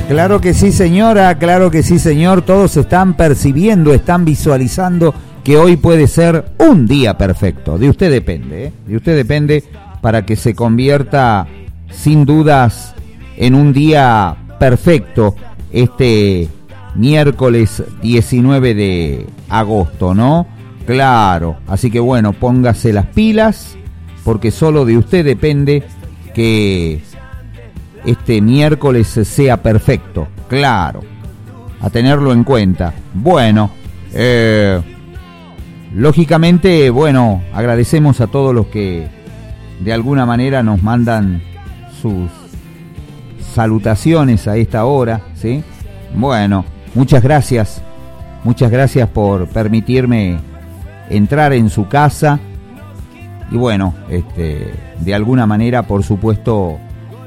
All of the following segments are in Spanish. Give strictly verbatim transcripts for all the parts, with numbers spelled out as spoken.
Claro que sí, señora, claro que sí, señor. Todos están percibiendo, están visualizando que hoy puede ser un día perfecto. De usted depende, ¿eh? De usted depende para que se convierta, sin dudas, en un día perfecto este miércoles diecinueve de agosto, ¿no? Claro, así que bueno, póngase las pilas, porque solo de usted depende que este miércoles sea perfecto, claro, a tenerlo en cuenta. Bueno, eh, lógicamente, bueno, agradecemos a todos los que de alguna manera nos mandan sus salutaciones a esta hora, ¿sí? Bueno, muchas gracias, muchas gracias por permitirme entrar en su casa y bueno, este, de alguna manera, por supuesto,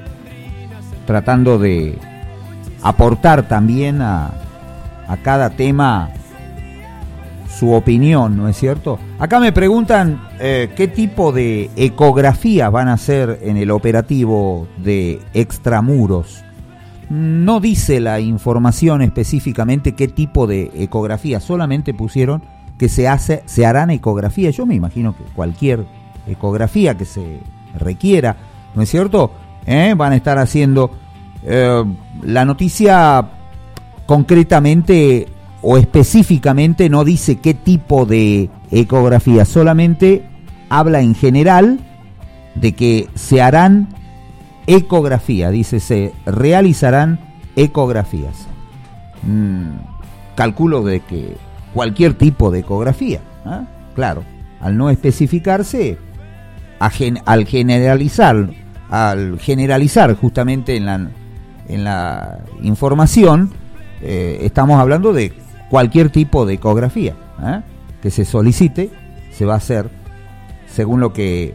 tratando de aportar también a, a cada tema su opinión, ¿no es cierto? Acá me preguntan eh, qué tipo de ecografías van a hacer en el operativo de Extramuros. No dice la información específicamente qué tipo de ecografía, solamente pusieron que se hace, se harán ecografías. Yo me imagino que cualquier ecografía que se requiera, ¿no es cierto? ¿Eh? Van a estar haciendo eh, la noticia concretamente o específicamente no dice qué tipo de ecografía, solamente habla en general de que se harán ecografía, dice se realizarán ecografías. Mm, calculo de que cualquier tipo de ecografía, ¿eh? Claro, al no especificarse, a gen, al generalizar, al generalizar justamente en la en la información, eh, estamos hablando de cualquier tipo de ecografía, ¿eh? que se solicite, se va a hacer según lo que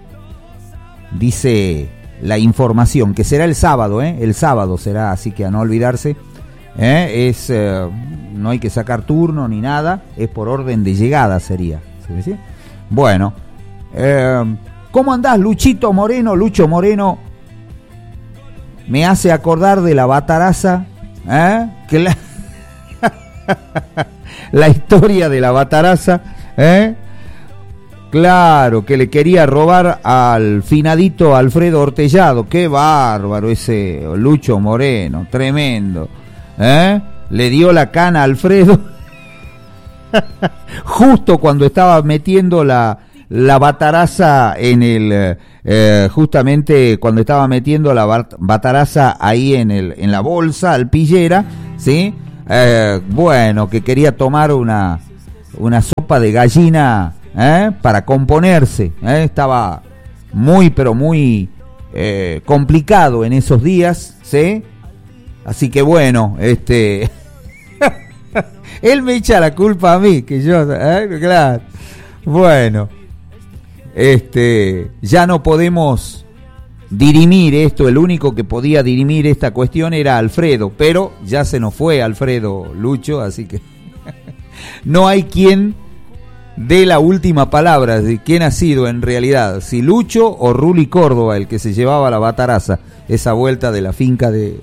dice la información, que será el sábado, ¿eh? el sábado será, así que a no olvidarse, ¿eh? es eh, no hay que sacar turno ni nada, es por orden de llegada sería, ¿sí? Bueno, eh, ¿cómo andás, Luchito Moreno? Lucho Moreno me hace acordar de la bataraza, ¿eh? que la, la historia de la bataraza, ¿eh? Claro, que le quería robar al finadito Alfredo Ortellado. Qué bárbaro ese Lucho Moreno, tremendo, ¿eh? Le dio la cana a Alfredo justo cuando estaba metiendo la la bataraza en el eh, justamente cuando estaba metiendo la bat, bataraza ahí en el en la bolsa alpillera, ¿sí? Eh, bueno, que quería tomar una una sopa de gallina, ¿eh? para componerse, ¿eh? Estaba muy pero muy eh, complicado en esos días, ¿sí? Así que bueno, este él me echa la culpa a mí, que yo, ¿eh? Claro. Bueno, este, ya no podemos dirimir esto, el único que podía dirimir esta cuestión era Alfredo, pero ya se nos fue Alfredo, Lucho, así que no hay quien dé la última palabra de quién ha sido en realidad, si Lucho o Ruli Córdoba, el que se llevaba la bataraza, esa vuelta de la finca de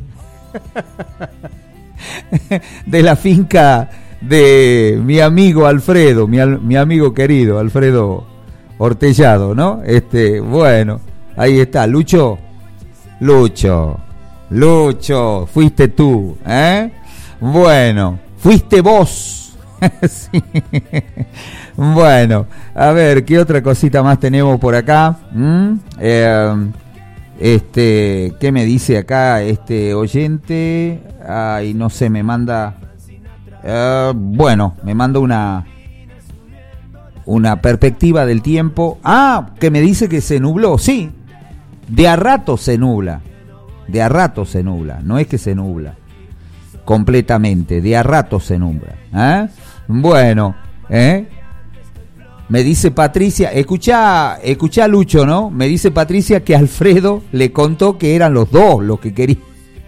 de la finca de mi amigo Alfredo, mi, mi amigo querido Alfredo Ortellado, ¿no? Este, bueno, ahí está, Lucho, Lucho, Lucho, fuiste tú, ¿eh? Bueno, fuiste vos. Sí. Bueno, a ver, ¿qué otra cosita más tenemos por acá? ¿Mm? Eh, este, ¿qué me dice acá este oyente? Ay, no sé, me manda... Uh, bueno, me manda una una perspectiva del tiempo. Ah, que me dice que se nubló. Sí, de a rato se nubla, de a rato se nubla, no es que se nubla completamente, de a rato se nubla, ¿eh? Bueno, ¿eh? Me dice Patricia, escuchá, escuchá Lucho, ¿no? Me dice Patricia que Alfredo le contó que eran los dos los que querían.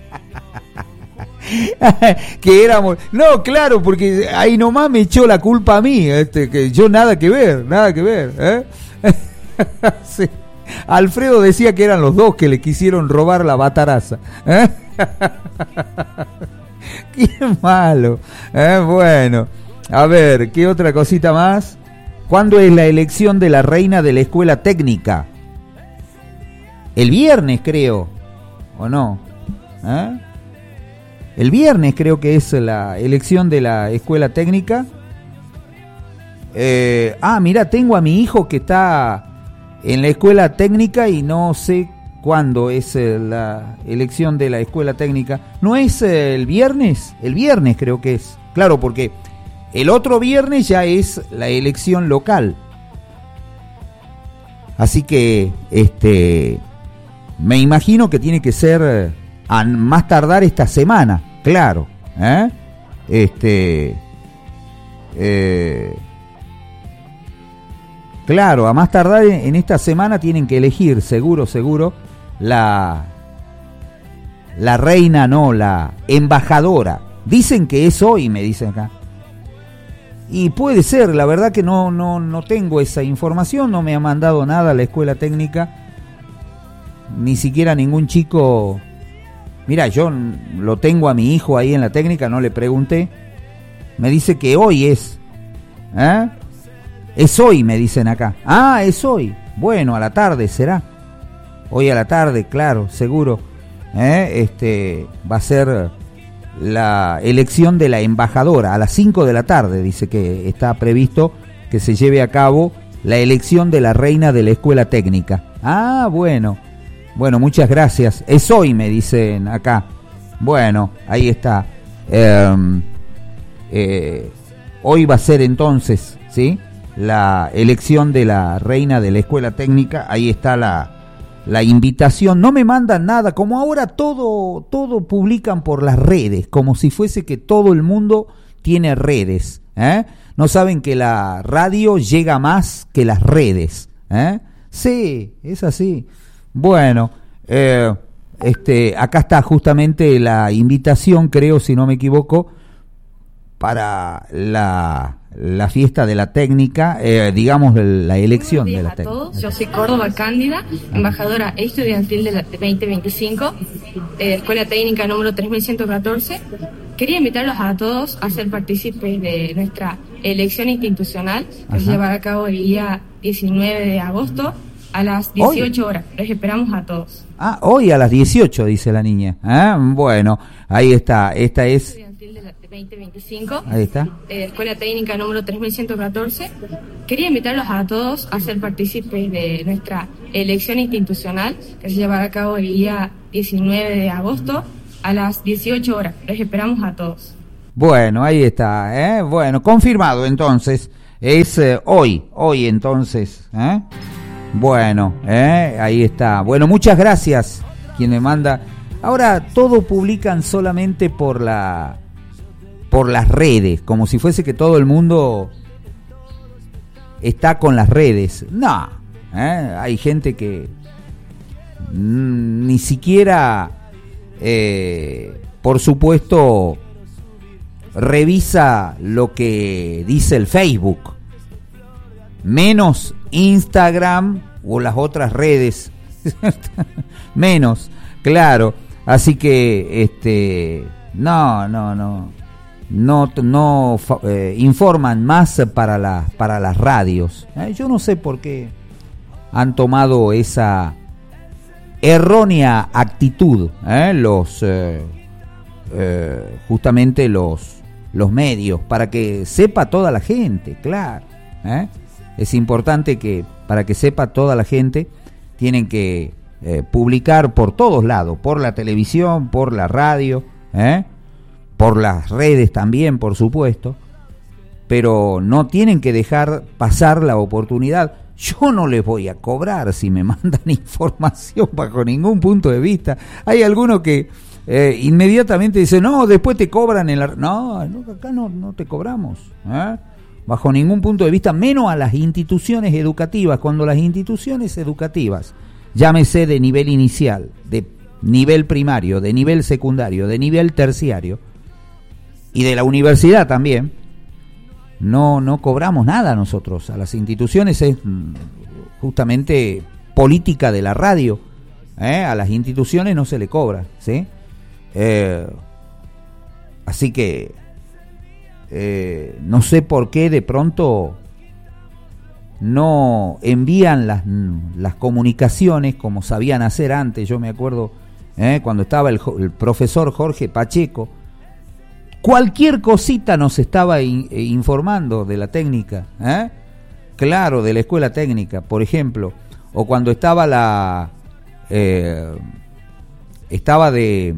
Que éramos, no, claro, porque ahí nomás me echó la culpa a mí, este, que yo nada que ver, nada que ver, ¿eh? Sí. Alfredo decía que eran los dos que le quisieron robar la bataraza, ¿eh? Qué malo. Eh, bueno, a ver, ¿qué otra cosita más? ¿Cuándo es la elección de la reina de la escuela técnica? El viernes, creo, ¿o no? ¿Eh? El viernes creo que es la elección de la escuela técnica. Eh, ah, mira, tengo a mi hijo que está en la escuela técnica y no sé cuándo es eh, la elección de la escuela técnica. ¿No es eh, el viernes? El viernes creo que es. Claro, porque el otro viernes ya es la elección local. Así que, este, me imagino que tiene que ser eh, a más tardar esta semana, claro. ¿eh? Este, eh, claro, a más tardar en, en esta semana tienen que elegir, seguro, seguro, la, la reina, no, la embajadora. Dicen que es hoy, me dicen acá. Y puede ser, la verdad que no, no, no tengo esa información, no me ha mandado nada a la escuela técnica, ni siquiera ningún chico. Mira, yo lo tengo a mi hijo ahí en la técnica, no le pregunté, me dice que hoy es, ¿eh? Es hoy, me dicen acá. Ah, es hoy, bueno, a la tarde será, hoy a la tarde, claro, seguro, ¿eh? Este, va a ser la elección de la embajadora a las cinco de la tarde, dice que está previsto que se lleve a cabo la elección de la reina de la escuela técnica. Ah, bueno, bueno, muchas gracias. Es hoy, me dicen acá. Bueno, ahí está. Eh, eh, hoy va a ser entonces, ¿sí? La elección de la reina de la escuela técnica. Ahí está la La invitación. No me mandan nada, como ahora todo todo publican por las redes, como si fuese que todo el mundo tiene redes, ¿eh? No saben que la radio llega más que las redes, ¿eh? Sí, es así. Bueno, eh, este, acá está justamente la invitación, creo, si no me equivoco, para la la fiesta de la técnica, eh, digamos la elección de la técnica. Buenos días a todos, yo soy Córdoba Cándida, embajadora estudiantil de la veinte veinticinco, eh, Escuela Técnica número tres mil ciento catorce. Quería invitarlos a todos a ser partícipes de nuestra elección institucional que Ajá. se llevará a cabo el día diecinueve de agosto a las dieciocho horas. Les esperamos a todos. Ah, hoy a las dieciocho, dice la niña. Ah, bueno, ahí está, esta es veinte veinticinco, ahí está. Eh, Escuela Técnica número tres mil ciento catorce. Quería invitarlos a todos a ser partícipes de nuestra elección institucional que se llevará a cabo el día diecinueve de agosto a las dieciocho horas. Les esperamos a todos. Bueno, ahí está, ¿eh? Bueno, confirmado entonces. Es eh, hoy, hoy entonces, ¿eh? Bueno, ¿eh? Ahí está. Bueno, muchas gracias quien me manda. Ahora todo publican solamente por la por las redes, como si fuese que todo el mundo está con las redes. No, ¿eh? Hay gente que ni siquiera, eh, por supuesto, revisa lo que dice el Facebook, menos Instagram o las otras redes, menos, claro. Así que, este, no, no, no. no no eh, informan más para las para las radios. ¿Eh? Yo no sé por qué han tomado esa errónea actitud, ¿eh? los eh, eh, justamente los los medios, para que sepa toda la gente, claro. ¿eh? Es importante que para que sepa toda la gente tienen que eh, publicar por todos lados, por la televisión, por la radio, ¿eh? por las redes también, por supuesto, pero no tienen que dejar pasar la oportunidad. Yo no les voy a cobrar si me mandan información bajo ningún punto de vista. Hay algunos que eh, inmediatamente dicen, no, después te cobran en la... No, no acá no, no te cobramos, ¿eh? bajo ningún punto de vista, menos a las instituciones educativas. Cuando las instituciones educativas, llámese de nivel inicial, de nivel primario, de nivel secundario, de nivel terciario, y de la universidad también, no no cobramos nada nosotros. A las instituciones es justamente política de la radio, ¿eh? A las instituciones no se le cobra, ¿sí? Eh, así que eh, no sé por qué de pronto no envían las, las comunicaciones como sabían hacer antes. Yo me acuerdo eh, cuando estaba el, el profesor Jorge Pacheco, cualquier cosita nos estaba in, eh, informando de la técnica, ¿eh? Claro, de la escuela técnica, por ejemplo, o cuando estaba la eh, estaba de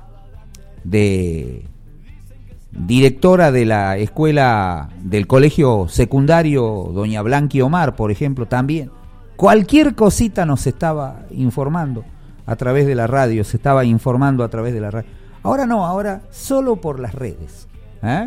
de directora de la escuela del colegio secundario doña Blanqui Omar, por ejemplo, también cualquier cosita nos estaba informando a través de la radio, se estaba informando a través de la radio. Ahora no, ahora solo por las redes, ¿eh?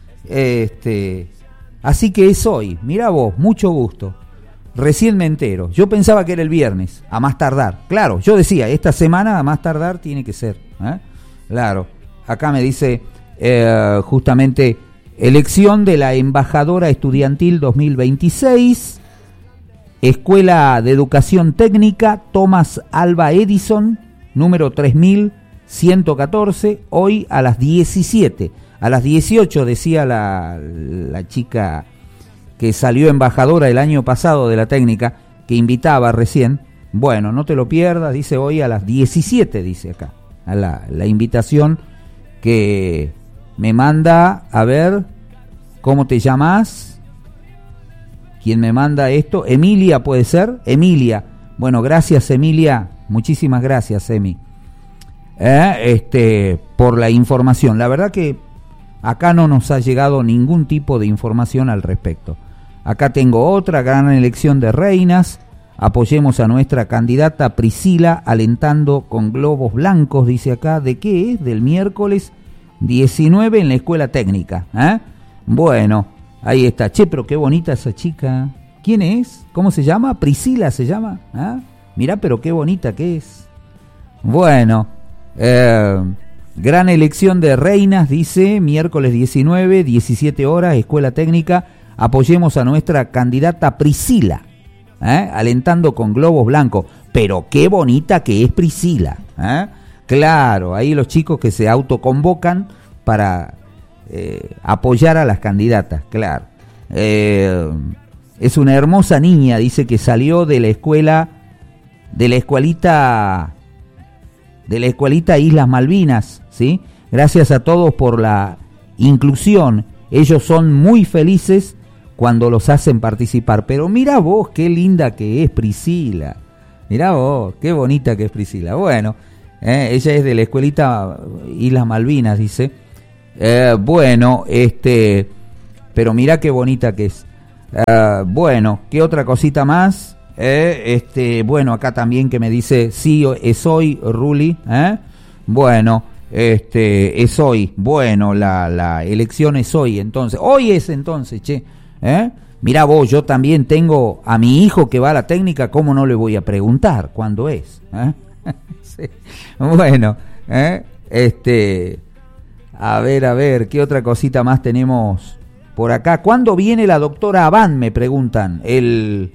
Este, así que es hoy. Mirá vos, mucho gusto. Recién me entero. Yo pensaba que era el viernes, a más tardar. Claro, yo decía, esta semana a más tardar tiene que ser, ¿eh? Claro, acá me dice eh, justamente elección de la embajadora estudiantil dos mil veintiséis, Escuela de Educación Técnica Thomas Alva Edison, número tres mil ciento catorce, hoy a las diecisiete, a las dieciocho decía la, la chica que salió embajadora el año pasado de la técnica, que invitaba recién. Bueno, no te lo pierdas, dice hoy a las diecisiete, dice acá, a la, la invitación que me manda, a ver, ¿cómo te llamas? ¿Quién me manda esto? Emilia, ¿puede ser? Emilia. Bueno, gracias Emilia, muchísimas gracias Emi. Eh, este, por la información. La verdad que acá no nos ha llegado ningún tipo de información al respecto. Acá tengo otra gran elección de reinas. Apoyemos a nuestra candidata Priscila alentando con globos blancos, dice acá. ¿De qué es? Del miércoles diecinueve en la escuela técnica, ¿eh? Bueno, ahí está. Che, pero qué bonita esa chica. ¿Quién es? ¿Cómo se llama? Priscila se llama, ¿eh? Mirá, pero qué bonita que es. Bueno, Eh, gran elección de reinas, dice, miércoles diecinueve, diecisiete horas, escuela técnica. Apoyemos a nuestra candidata Priscila, ¿eh? Alentando con globos blancos. Pero qué bonita que es Priscila, ¿eh? Claro, ahí los chicos que se autoconvocan para eh, apoyar a las candidatas, claro. Eh, es una hermosa niña, dice, que salió de la escuela, de la escuelita... de la escuelita Islas Malvinas, ¿sí? Gracias a todos por la inclusión. Ellos son muy felices cuando los hacen participar. Pero mira vos, qué linda que es Priscila. Mirá vos, qué bonita que es Priscila. Bueno, eh, ella es de la escuelita Islas Malvinas, dice. Eh, bueno, este, pero mirá qué bonita que es. Eh, bueno, ¿qué otra cosita más? Eh, este, bueno, acá también que me dice, sí, es hoy, Ruli, ¿eh? Bueno, este, es hoy, bueno, la, la elección es hoy, entonces, hoy es entonces, che, ¿eh? Mirá vos, yo también tengo a mi hijo que va a la técnica, ¿cómo no le voy a preguntar cuándo es? ¿Eh? Sí. Bueno, ¿eh? Este, a ver, a ver, ¿qué otra cosita más tenemos por acá? ¿Cuándo viene la doctora Abán? Me preguntan, el...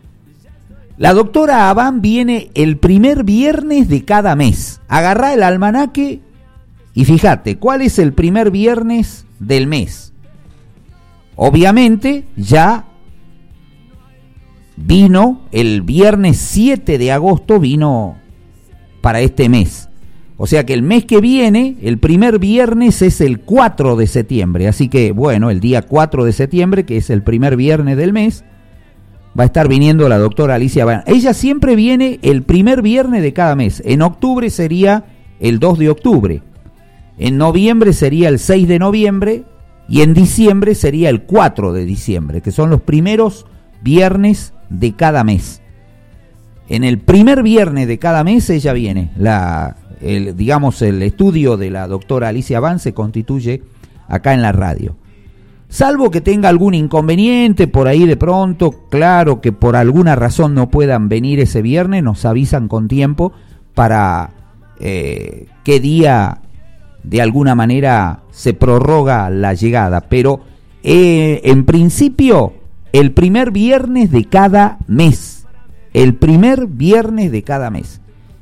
La doctora Abán viene el primer viernes de cada mes. Agarrá el almanaque y fíjate, ¿cuál es el primer viernes del mes? Obviamente ya vino el viernes siete de agosto, vino para este mes. O sea que el mes que viene, el primer viernes es el cuatro de septiembre. Así que bueno, el día cuatro de septiembre, que es el primer viernes del mes, va a estar viniendo la doctora Alicia Abán. Ella siempre viene el primer viernes de cada mes. En octubre sería el dos de octubre. En noviembre sería el seis de noviembre. Y en diciembre sería el cuatro de diciembre, que son los primeros viernes de cada mes. En el primer viernes de cada mes ella viene. La, el, digamos, el estudio de la doctora Alicia Abán se constituye acá en la radio. Salvo que tenga algún inconveniente por ahí de pronto, claro que por alguna razón no puedan venir ese viernes, nos avisan con tiempo para eh, qué día de alguna manera se prorroga la llegada. Pero eh, en principio, el primer viernes de cada mes, el primer viernes de cada mes.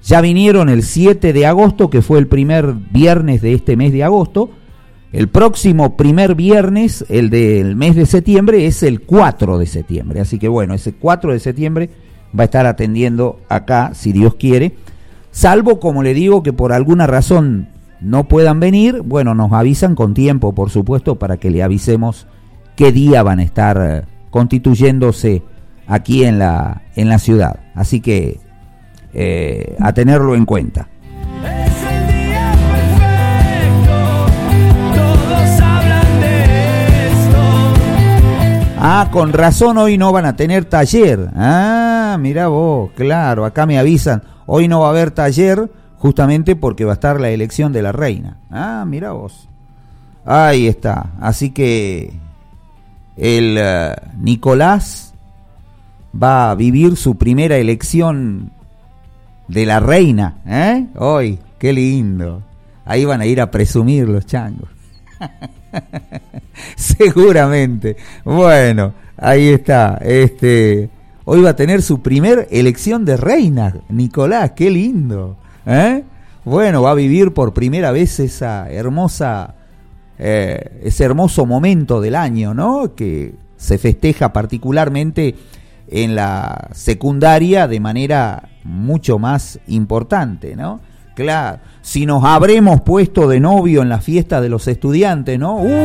Ya vinieron el siete de agosto, que fue el primer viernes de este mes de agosto. El próximo primer viernes, el del mes de septiembre, es el cuatro de septiembre. Así que bueno, ese cuatro de septiembre va a estar atendiendo acá, si Dios quiere. Salvo, como le digo, que por alguna razón no puedan venir, bueno, nos avisan con tiempo, por supuesto, para que le avisemos qué día van a estar eh, constituyéndose aquí en la, en la ciudad. Así que eh, a tenerlo en cuenta. Es el día perfecto, todos hablan de esto. Ah, con razón hoy no van a tener taller. Ah, mirá vos, claro, acá me avisan, hoy no va a haber taller justamente porque va a estar la elección de la reina. Ah, mirá vos. Ahí está, así que el uh, Nicolás va a vivir su primera elección de la reina, ¿eh? Hoy, qué lindo. Ahí van a ir a presumir los changos. Seguramente. Bueno, ahí está. Este, hoy va a tener su primer elección de reina, Nicolás, qué lindo, ¿eh? Bueno, va a vivir por primera vez esa hermosa, eh, ese hermoso momento del año, ¿no? Que se festeja particularmente en la secundaria de manera mucho más importante, ¿no? Claro, si nos habremos puesto de novio en la fiesta de los estudiantes, ¿no? ¡Uh!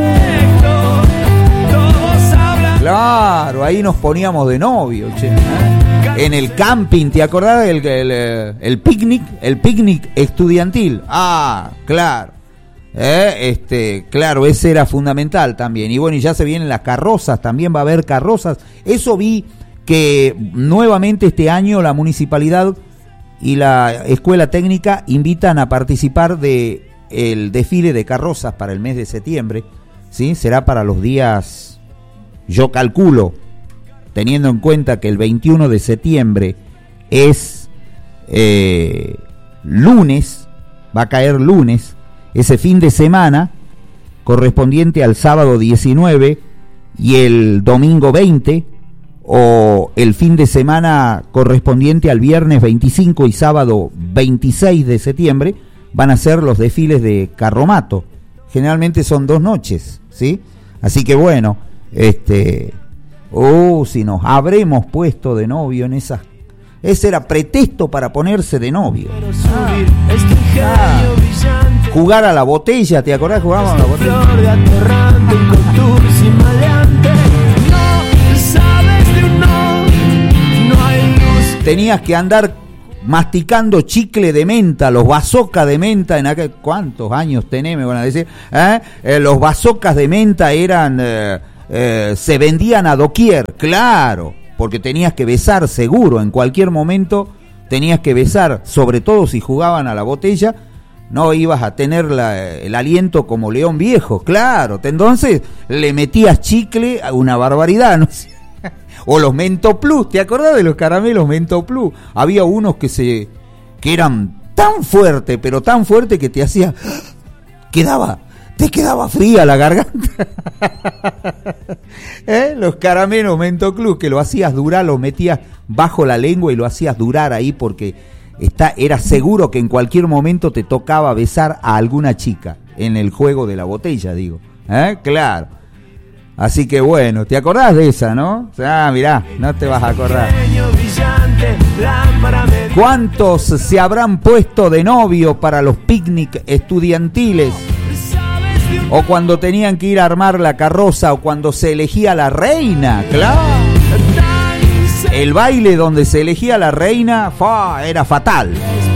Claro, ahí nos poníamos de novio, che, ¿eh? En el camping, ¿te acordás del el, el picnic, el picnic estudiantil? Ah, claro. ¿Eh? Este, claro, ese era fundamental también. Y bueno, y ya se vienen las carrozas, también va a haber carrozas. Eso vi que nuevamente este año la municipalidad y la escuela técnica invitan a participar de el desfile de carrozas para el mes de septiembre, ¿sí? Será para los días, yo calculo, teniendo en cuenta que el veintiuno de septiembre es eh, lunes, va a caer lunes, ese fin de semana correspondiente al sábado diecinueve y el domingo veinte, o el fin de semana correspondiente al viernes veinticinco y sábado veintiséis de septiembre, van a ser los desfiles de carromato. Generalmente son dos noches, ¿sí? Así que bueno, este, oh, si nos habremos puesto de novio en esas, ese era pretexto para ponerse de novio. Ah, ah. Jugar a la botella, ¿te acordás? Jugábamos a la botella. Tenías que andar masticando chicle de menta, los bazookas de menta en aquel, ¿cuántos años tenés? Me van a decir, ¿eh? Eh, los bazookas de menta eran, eh, eh, se vendían a doquier, claro, porque tenías que besar seguro, en cualquier momento tenías que besar, sobre todo si jugaban a la botella, no ibas a tener la, el aliento como león viejo, claro, entonces le metías chicle a una barbaridad, no sé. O los Mento Plus, ¿te acordás de los caramelos Mento Plus? Había unos que se que eran tan fuertes, pero tan fuertes que te hacía quedaba, te quedaba fría la garganta. ¿Eh? Los caramelos Mento Plus, que lo hacías durar, lo metías bajo la lengua y lo hacías durar ahí porque está, era seguro que en cualquier momento te tocaba besar a alguna chica en el juego de la botella, digo. ¿Eh? Claro. Así que bueno, ¿te acordás de esa, no? Ah, mirá, no te vas a acordar. ¿Cuántos se habrán puesto de novio para los picnic estudiantiles? O cuando tenían que ir a armar la carroza, o cuando se elegía la reina, claro. El baile donde se elegía la reina, fa, era fatal.